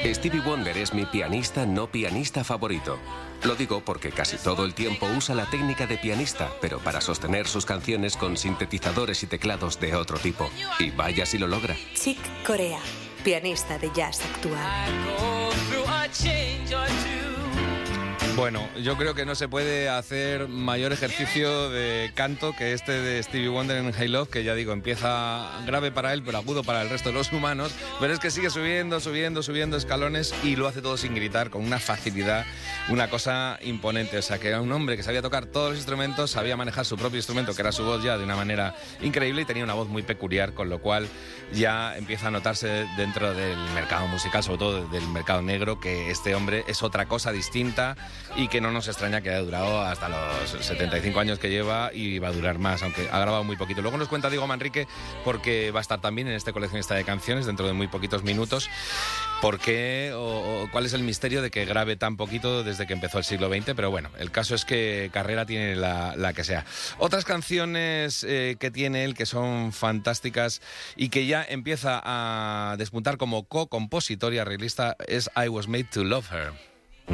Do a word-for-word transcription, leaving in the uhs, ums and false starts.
Stevie Wonder es mi pianista no pianista favorito. Lo digo porque casi todo el tiempo usa la técnica de pianista, pero para sostener sus canciones con sintetizadores y teclados de otro tipo. Y vaya si lo logra. Chick Corea, pianista de jazz actual. Bueno, yo creo que no se puede hacer mayor ejercicio de canto que este de Stevie Wonder en Hey Love, que ya digo, empieza grave para él, pero agudo para el resto de los humanos, pero es que sigue subiendo, subiendo, subiendo escalones y lo hace todo sin gritar, con una facilidad, una cosa imponente. O sea, que era un hombre que sabía tocar todos los instrumentos, sabía manejar su propio instrumento, que era su voz ya, de una manera increíble, y tenía una voz muy peculiar, con lo cual ya empieza a notarse dentro del mercado musical, sobre todo del mercado negro, que este hombre es otra cosa distinta y que no nos extraña que haya durado hasta los setenta y cinco años que lleva y va a durar más, aunque ha grabado muy poquito. Luego nos cuenta Diego Manrique, porque va a estar también en este coleccionista de canciones dentro de muy poquitos minutos, por qué o, o cuál es el misterio de que grabe tan poquito desde que empezó el siglo veinte, pero bueno, el caso es que carrera tiene la, la que sea. Otras canciones eh, que tiene él que son fantásticas y que ya empieza a despuntar como co-compositor y arreglista es I Was Made to Love Her.